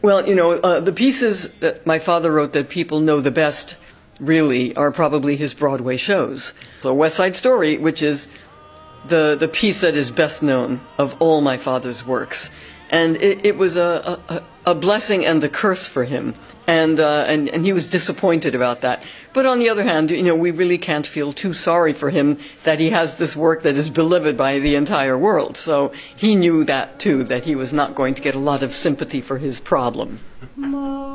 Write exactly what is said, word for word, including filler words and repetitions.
Well, you know, uh, the pieces that my father wrote that people know the best, really, are probably his Broadway shows. So West Side Story, which is the, the piece that is best known of all my father's works. And it, it was a, a, a blessing and a curse for him. And, uh, and, and he was disappointed about that. But on the other hand, you know, we really can't feel too sorry for him that he has this work that is beloved by the entire world. So he knew that, too, that he was not going to get a lot of sympathy for his problem.